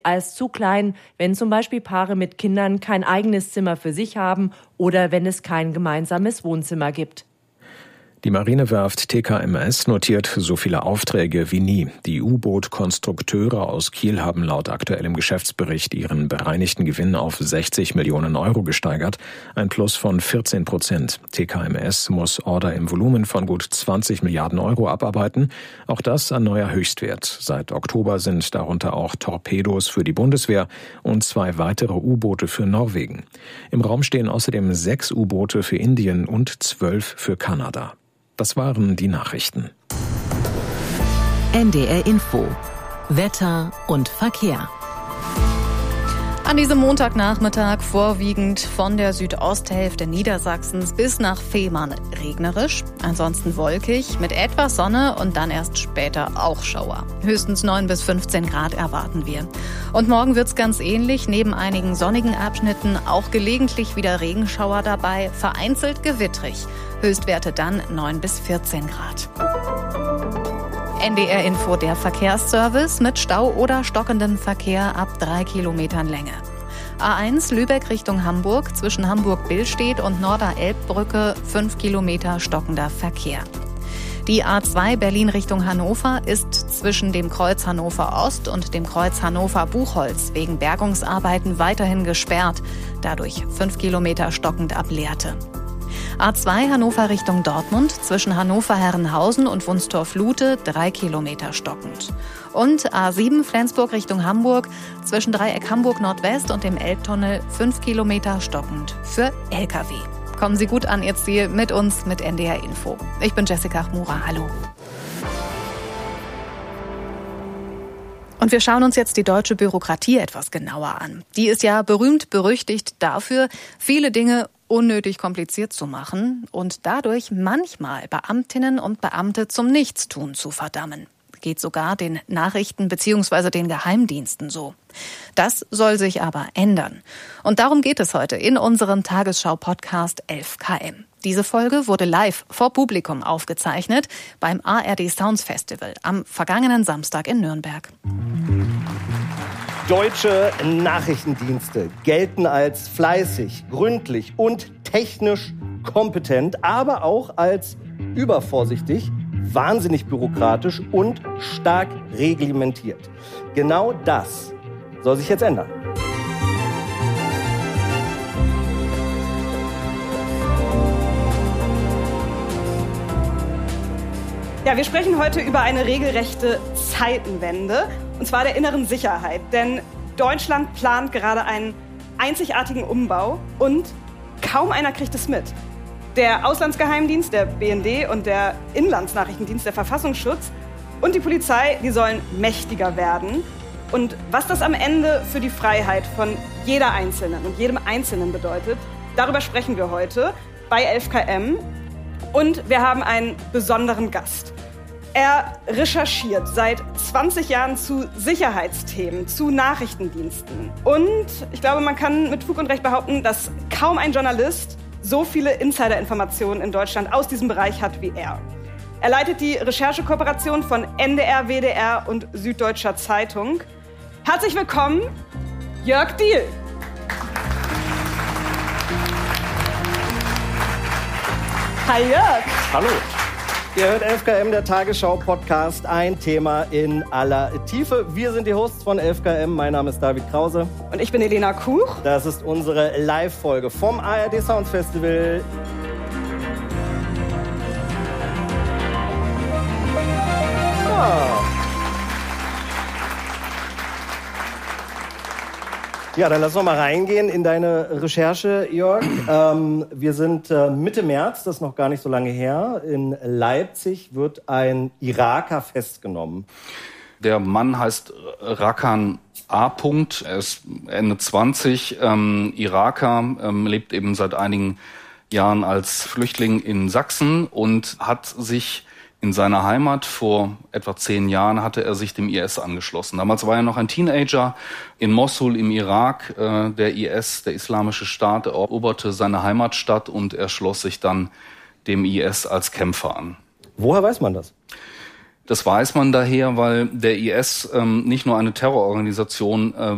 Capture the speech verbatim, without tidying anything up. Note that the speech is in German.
als zu klein, wenn zum Beispiel Paare mit Kindern kein eigenes Zimmer für sich haben oder wenn es kein gemeinsames Wohnzimmer gibt. Die Marinewerft T K M S notiert so viele Aufträge wie nie. Die U-Boot-Konstrukteure aus Kiel haben laut aktuellem Geschäftsbericht ihren bereinigten Gewinn auf sechzig Millionen Euro gesteigert, ein Plus von vierzehn Prozent. T K M S muss Order im Volumen von gut zwanzig Milliarden Euro abarbeiten. Auch das ein neuer Höchstwert. Seit Oktober sind darunter auch Torpedos für die Bundeswehr und zwei weitere U-Boote für Norwegen. Im Raum stehen außerdem sechs U-Boote für Indien und zwölf für Kanada. Das waren die Nachrichten. N D R Info. Wetter und Verkehr. An diesem Montagnachmittag vorwiegend von der Südosthälfte Niedersachsens bis nach Fehmarn regnerisch, ansonsten wolkig, mit etwas Sonne und dann erst später auch Schauer. Höchstens neun bis fünfzehn Grad erwarten wir. Und morgen wird's ganz ähnlich, neben einigen sonnigen Abschnitten auch gelegentlich wieder Regenschauer dabei, vereinzelt gewittrig. Höchstwerte dann neun bis vierzehn Grad. N D R Info, der Verkehrsservice mit Stau oder stockendem Verkehr ab drei Kilometern Länge. A eins Lübeck Richtung Hamburg, zwischen Hamburg-Billstedt und Norder-Elbbrücke fünf Kilometer stockender Verkehr. Die A zwei Berlin Richtung Hannover ist zwischen dem Kreuz Hannover Ost und dem Kreuz Hannover Buchholz wegen Bergungsarbeiten weiterhin gesperrt, dadurch fünf Kilometer stockend ab Lehrte. A zwei Hannover Richtung Dortmund, zwischen Hannover-Herrenhausen und Wunstorf-Lute drei Kilometer stockend. Und A sieben Flensburg Richtung Hamburg, zwischen Dreieck Hamburg Nordwest und dem Elbtunnel fünf Kilometer stockend für L K W. Kommen Sie gut an Ihr Ziel mit uns, mit N D R Info. Ich bin Jessica Chmura, hallo. Und wir schauen uns jetzt die deutsche Bürokratie etwas genauer an. Die ist ja berühmt berüchtigt dafür, viele Dinge unnötig kompliziert zu machen und dadurch manchmal Beamtinnen und Beamte zum Nichtstun zu verdammen. Geht sogar den Nachrichten bzw. den Geheimdiensten so. Das soll sich aber ändern. Und darum geht es heute in unserem Tagesschau-Podcast elf K M. Diese Folge wurde live vor Publikum aufgezeichnet beim A R D Sounds Festival am vergangenen Samstag in Nürnberg. Deutsche Nachrichtendienste gelten als fleißig, gründlich und technisch kompetent, aber auch als übervorsichtig, wahnsinnig bürokratisch und stark reglementiert. Genau das soll sich jetzt ändern. Ja, wir sprechen heute über eine regelrechte Zeitenwende, und zwar der inneren Sicherheit. Denn Deutschland plant gerade einen einzigartigen Umbau und kaum einer kriegt es mit. Der Auslandsgeheimdienst, der B N D und der Inlandsnachrichtendienst, der Verfassungsschutz und die Polizei, die sollen mächtiger werden. Und was das am Ende für die Freiheit von jeder Einzelnen und jedem Einzelnen bedeutet, darüber sprechen wir heute bei elf K M. Und wir haben einen besonderen Gast. Er recherchiert seit zwanzig Jahren zu Sicherheitsthemen, zu Nachrichtendiensten. Und ich glaube, man kann mit Fug und Recht behaupten, dass kaum ein Journalist so viele Insiderinformationen in Deutschland aus diesem Bereich hat wie er. Er leitet die Recherchekooperation von N D R, W D R und Süddeutscher Zeitung. Herzlich willkommen, Jörg Diehl. Hi Jörg. Hallo. Ihr hört elf K M, der Tagesschau-Podcast, ein Thema in aller Tiefe. Wir sind die Hosts von elf K M. Mein Name ist David Krause. Und ich bin Elena Kuch. Das ist unsere Live-Folge vom A R D Sounds Festival. Ah. Ja, dann lass uns mal reingehen in deine Recherche, Jörg. Ähm, wir sind äh, Mitte März, das ist noch gar nicht so lange her. In Leipzig wird ein Iraker festgenommen. Der Mann heißt Rakan A. Er ist Ende zwanzig, ähm, Iraker, ähm, lebt eben seit einigen Jahren als Flüchtling in Sachsen und hat sich in seiner Heimat vor etwa zehn Jahren hatte er sich dem I S angeschlossen. Damals war er noch ein Teenager in Mossul im Irak. Äh, der I S, der Islamische Staat, eroberte seine Heimatstadt und er schloss sich dann dem I S als Kämpfer an. Woher weiß man das? Das weiß man daher, weil der I S ähm, nicht nur eine Terrororganisation äh,